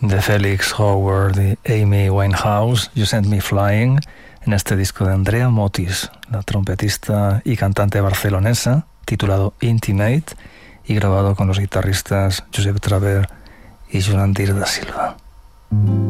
de Felix Howard y Amy Winehouse, You Sent Me Flying, en este disco de Andrea Motis, la trompetista y cantante barcelonesa, titulado Intimate y grabado con los guitarristas Josep Traver y Joan Dir da Silva.